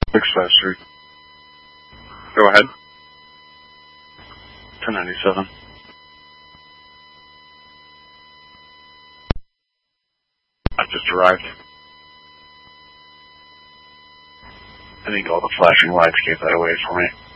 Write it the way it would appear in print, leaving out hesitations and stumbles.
6-5 Street. Go ahead. 1097. I just arrived. I think all the flashing lights gave that away for me.